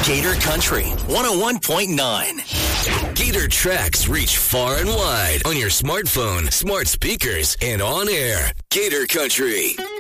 Gator Country 101.9. Gator tracks reach far and wide on your smartphone, smart speakers, and on air. Gator Country.